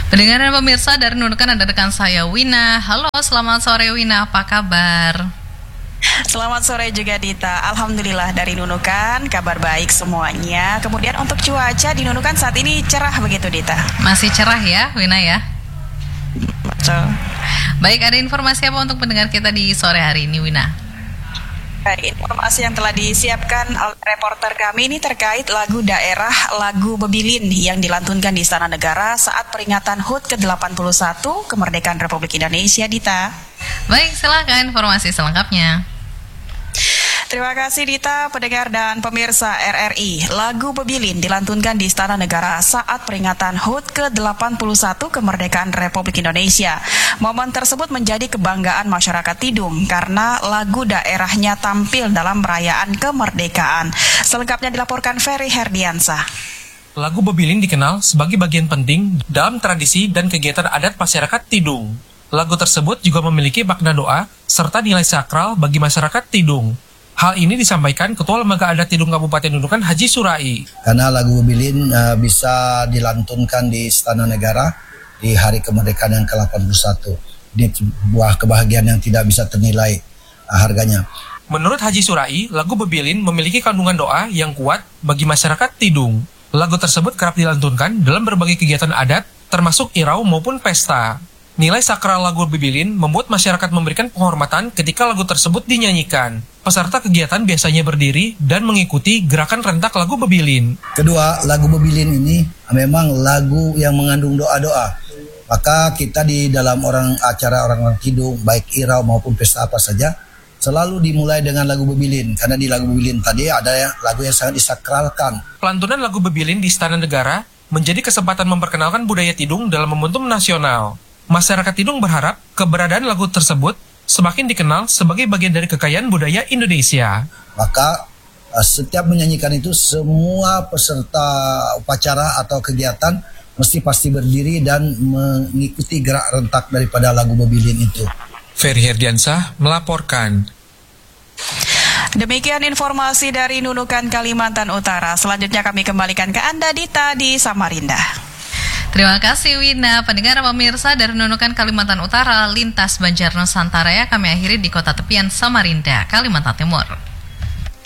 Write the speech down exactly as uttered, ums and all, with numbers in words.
Pendengar dan pemirsa dari Nunukan ada rekan saya Wina. Halo, selamat sore Wina, apa kabar? Selamat sore juga Dita. Alhamdulillah dari Nunukan kabar baik semuanya. Kemudian untuk cuaca di Nunukan saat ini cerah begitu Dita. Masih cerah ya Wina ya? Betul. Baik, ada informasi apa untuk pendengar kita di sore hari ini Wina? Baik, informasi yang telah disiapkan reporter kami ini terkait lagu daerah lagu Bebilin yang dilantunkan di Istana Negara saat peringatan H U T ke delapan puluh satu kemerdekaan Republik Indonesia, Dita. Baik, silakan informasi selengkapnya. Terima kasih Dita, pendengar dan pemirsa R R I. Lagu Bebilin dilantunkan di Istana Negara saat peringatan H U T ke delapan puluh satu kemerdekaan Republik Indonesia. Momen tersebut menjadi kebanggaan masyarakat Tidung karena lagu daerahnya tampil dalam perayaan kemerdekaan. Selengkapnya dilaporkan Ferry Herdiansah. Lagu Bebilin dikenal sebagai bagian penting dalam tradisi dan kegiatan adat masyarakat Tidung. Lagu tersebut juga memiliki makna doa serta nilai sakral bagi masyarakat Tidung. Hal ini disampaikan Ketua Lembaga Adat Tidung Kabupaten Nunukan Haji Surai. Karena lagu Bebilin uh, bisa dilantunkan di Istana Negara di hari kemerdekaan yang ke delapan puluh satu. Ini sebuah kebahagiaan yang tidak bisa ternilai uh, harganya. Menurut Haji Surai, lagu Bebilin memiliki kandungan doa yang kuat bagi masyarakat Tidung. Lagu tersebut kerap dilantunkan dalam berbagai kegiatan adat, termasuk irau maupun pesta. Nilai sakral lagu Bebilin membuat masyarakat memberikan penghormatan ketika lagu tersebut dinyanyikan. Peserta kegiatan biasanya berdiri dan mengikuti gerakan rentak lagu Bebilin. Kedua, lagu Bebilin ini memang lagu yang mengandung doa-doa. Maka kita di dalam orang acara orang-orang Tidung, baik irau maupun pesta apa saja, selalu dimulai dengan lagu Bebilin. Karena di lagu Bebilin tadi ada lagu yang sangat disakralkan. Pelantunan lagu Bebilin di Istana Negara menjadi kesempatan memperkenalkan budaya Tidung dalam momentum nasional. Masyarakat Tidung berharap keberadaan lagu tersebut semakin dikenal sebagai bagian dari kekayaan budaya Indonesia. Maka setiap menyanyikan itu semua peserta upacara atau kegiatan mesti pasti berdiri dan mengikuti gerak rentak daripada lagu Bebilin itu. Ferry Herdiansah melaporkan. Demikian informasi dari Nunukan Kalimantan Utara. Selanjutnya kami kembalikan ke Anda Dita di Samarinda. Terima kasih Wina. Pendengar pemirsa dari Nunukan Kalimantan Utara, lintas Banjar Nusantara ya, kami akhiri di kota tepian Samarinda, Kalimantan Timur.